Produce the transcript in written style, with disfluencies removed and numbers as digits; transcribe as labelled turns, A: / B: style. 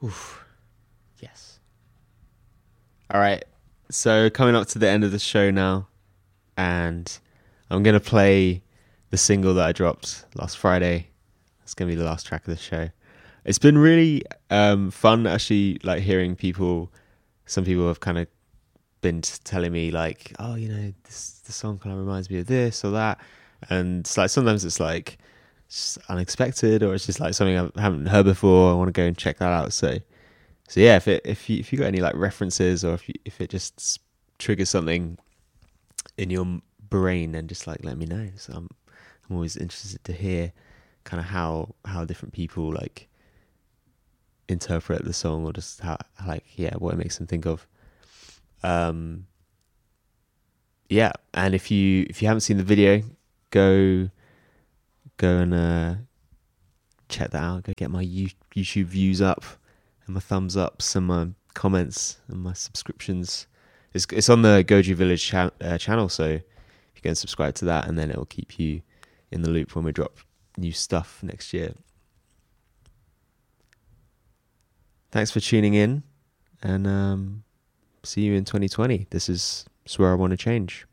A: Oof. Yes. All right. So coming up to the end of the show now, and I'm gonna play the single that I dropped last Friday. It's gonna be the last track of the show. It's been really fun actually, like hearing people. Some people have kind of been telling me like, oh, the song kind of reminds me of this or that, and it's like sometimes it's like just unexpected, or it's just like something I haven't heard before. I want to go and check that out. So yeah, if you got any like references, or if it just triggers something in your brain, then just like let me know. So I'm always interested to hear kind of how different people like interpret the song, or just how like what it makes them think of. Um, yeah, and if you haven't seen the video, go and check that out. Go get my YouTube views up, and my thumbs ups, and my comments, and my subscriptions. It's on the Goju Village channel, so if you go and subscribe to that, and then it will keep you in the loop when we drop new stuff next year. Thanks for tuning in, and see you in 2020. This is Swear I Want to Change.